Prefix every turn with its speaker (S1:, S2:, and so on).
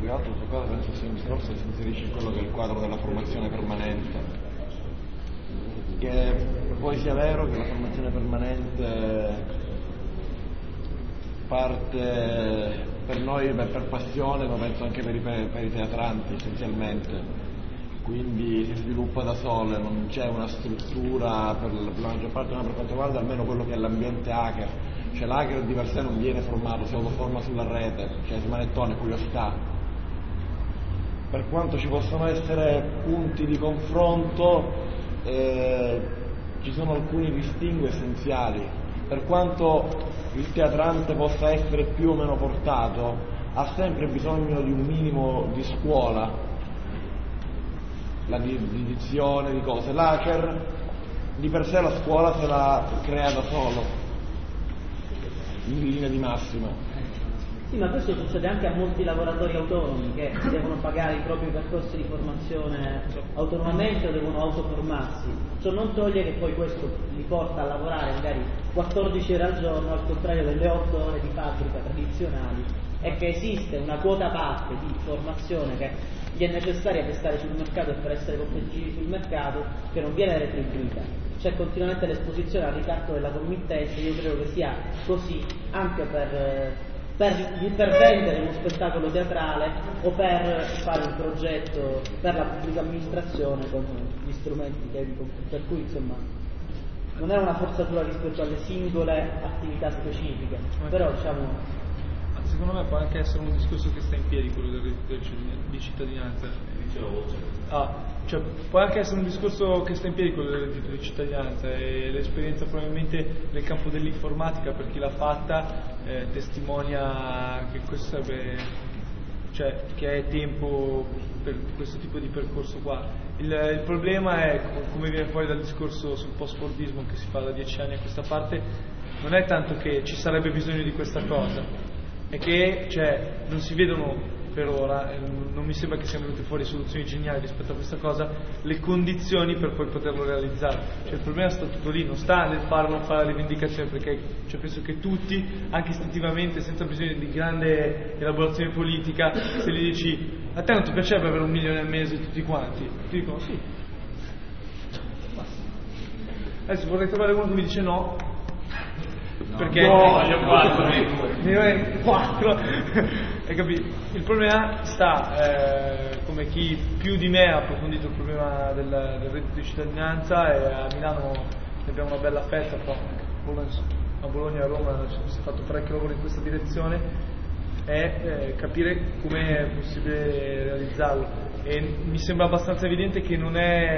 S1: che altro questa cosa penso sia un discorso che si inserisce in quello che è il quadro della formazione permanente, che poi sia vero che la formazione permanente parte per noi per passione, ma penso anche per i teatranti essenzialmente, quindi si sviluppa da sola, non c'è una struttura per la maggior parte, ma per quanto riguarda almeno quello che è l'ambiente hacker, cioè l'hacker di per sé non viene formato, si autoforma sulla rete, cioè smanettone, curiosità. Per quanto ci possono essere punti di confronto, ci sono alcuni distinguo essenziali. Per quanto il teatrante possa essere più o meno portato, ha sempre bisogno di un minimo di scuola, di dizione, di cose. L'hacker di per sé la scuola se la crea da solo, in linea di massima.
S2: Sì, ma questo succede anche a molti lavoratori autonomi che devono pagare i propri percorsi di formazione autonomamente o devono autoformarsi. Ciò non toglie che poi questo li porta a lavorare magari 14 ore al giorno al contrario delle 8 ore di fabbrica tradizionali, e che esiste una quota parte di formazione che gli è necessaria per stare sul mercato e per essere competitivi sul mercato, che non viene retribuita. C'è continuamente l'esposizione al ricatto della committenza. Io credo che sia così anche per vendere uno spettacolo teatrale o per fare un progetto per la pubblica amministrazione con gli strumenti per cui insomma non è una forzatura rispetto alle singole attività specifiche, però diciamo.
S3: Secondo me può anche essere un discorso che sta in piedi quello di cittadinanza. Cioè può anche essere un discorso che sta in piedi quello del reddito di cittadinanza, e l'esperienza probabilmente nel campo dell'informatica per chi l'ha fatta testimonia che questo sarebbe, cioè che è tempo per questo tipo di percorso qua. Il problema è, come viene fuori dal discorso sul post-fordismo che si fa da 10 anni a questa parte, non è tanto che ci sarebbe bisogno di questa cosa, è che non si vedono per ora, non mi sembra che siano venute fuori soluzioni geniali rispetto a questa cosa, le condizioni per poi poterlo realizzare. Cioè il problema sta tutto lì, non sta nel fare o non fare la rivendicazione, perché penso che tutti, anche istintivamente, senza bisogno di grande elaborazione politica, se gli dici a te non ti piacerebbe avere 1 milione al mese tutti quanti? Ti dicono sì. Adesso vorrei trovare uno che mi dice no, perché
S4: voglio
S3: 4 hai capito? Il problema sta come chi più di me ha approfondito il problema del reddito di cittadinanza, e a Milano ne abbiamo una bella fetta, però a Bologna e a Roma si è fatto parecchio lavoro in questa direzione, è capire come è possibile realizzarlo, e mi sembra abbastanza evidente che non è